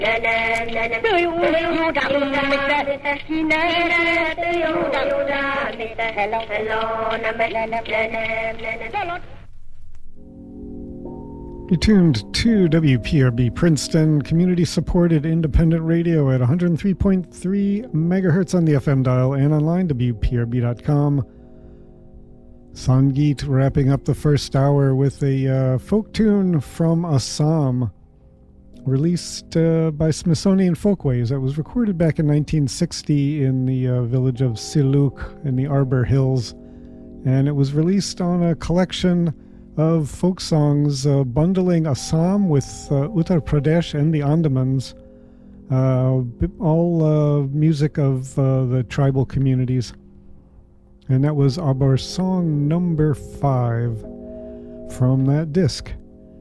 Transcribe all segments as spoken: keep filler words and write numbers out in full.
You're tuned to W P R B Princeton, community-supported independent radio at one hundred three point three megahertz on the F M dial and online, W P R B dot com. Sangeet wrapping up the first hour with a uh, folk tune from Assam, released uh, by Smithsonian Folkways. That was recorded back in nineteen sixty in the uh, village of Siluk in the Arbor Hills, and it was released on a collection of folk songs uh, bundling Assam with uh, Uttar Pradesh and the Andamans, uh, all uh, music of uh, the tribal communities. And that was our song number five from that disc.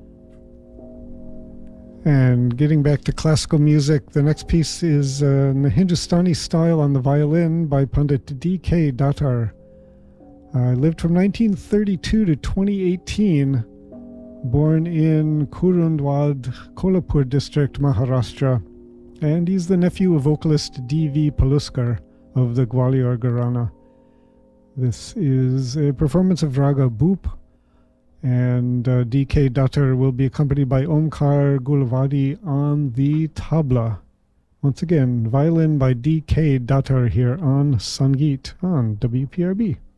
And getting back to classical music, the next piece is uh, in the Hindustani style on the violin by Pandit D K Datar. I uh, lived from nineteen thirty-two to twenty eighteen, born in Kurundwad, Kolhapur district, Maharashtra, and he's the nephew of vocalist D V Paluskar of the Gwalior Gharana. This is a performance of Raga Boop, and uh, D K Datar will be accompanied by Omkar Gulwadi on the tabla. Once again, violin by D K Datar here on Sangeet on W P R B.